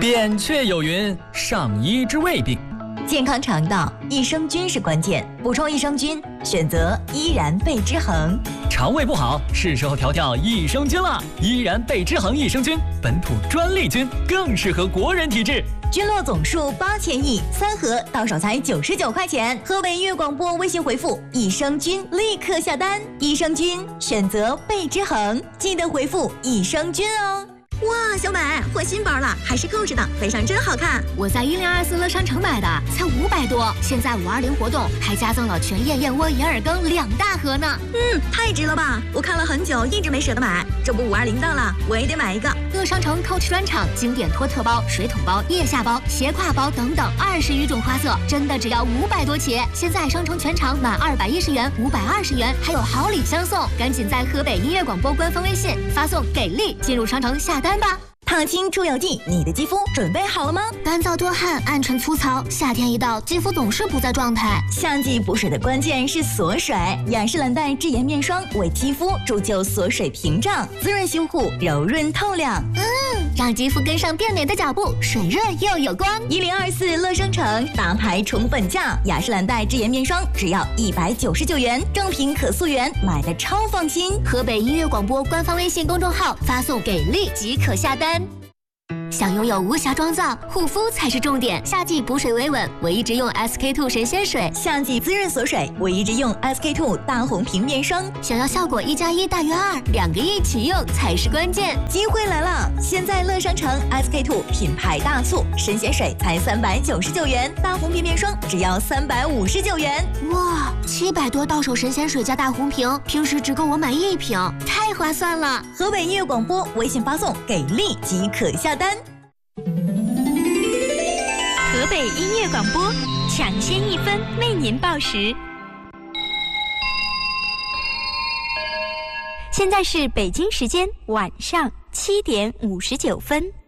扁鹊有云：上医治未病。 健康肠道，益生菌是关键。补充益生菌，选择依然贝之恒。 肠胃不好，是时候调调益生菌了。依然贝之恒益生菌，本土专利菌，更适合国人体质。 菌落总数8000亿，3盒到手才99块钱。河北音乐广播微信回复益生菌，立刻下单。益生菌选择贝之恒，记得回复益生菌哦。哇，小美换新包了，还是购置的，背上真好看。 我在1024乐商城买的，才500多。现在520活动还加赠了全叶燕窝银耳羹2大盒呢。 太值了吧！我看了很久，一直没舍得买。这不520到了，我也得买一个。 乐商城 Coach 专场经典托特包、水桶包、腋下包、斜挎包等等20余种花色，真的只要500多起。现在商城全场满210元520元，还有好礼相送。赶紧在河北音乐广播官方微信发送给力进入商城下单吧。 烫青出油剂，你的肌肤准备好了吗？ 干燥多汗、暗沉粗糙，夏天一到，肌肤总是不在状态。 夏季补水的关键是锁水，雅诗兰黛智妍面霜为肌肤铸就锁水屏障，滋润修护，柔润透亮。 让肌肤跟上变美的脚步，水润又有光。 1024乐商城大牌宠粉价，雅诗兰黛智妍面霜只要199元，正品可溯源，买的超放心。 河北音乐广播官方微信公众号发送给力即可下单。想拥有无瑕妆造，护肤才是重点。夏季补水维稳，我一直用 SK2 神仙水； 夏季滋润锁水，我一直用 SK2 大红瓶面霜。 想要效果1+1大于2，2个一起用才是关键。 机会来了！现在乐商城 SK2 品牌大促，神仙水才399元，大红瓶面霜只要359元。 哇，700多到手神仙水加大红瓶，平时只够我买1瓶，太划算了！ 河北音乐广播微信发送给力即可下单。 河北音乐广播抢先1分为您报时。现在是北京时间晚上7点59分。